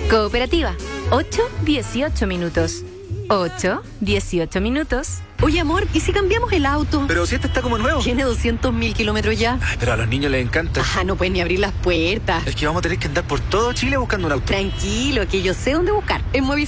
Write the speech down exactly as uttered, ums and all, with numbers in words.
Cooperativa, ocho, dieciocho minutos. ocho, dieciocho minutos. Oye, amor, ¿y si cambiamos el auto? Pero si este está como nuevo. Tiene doscientos mil kilómetros ya. Ay, pero a los niños les encanta. Ah, no pueden ni abrir las puertas. Es que vamos a tener que andar por todo Chile buscando un auto. Tranquilo, que yo sé dónde buscar. En Movistar.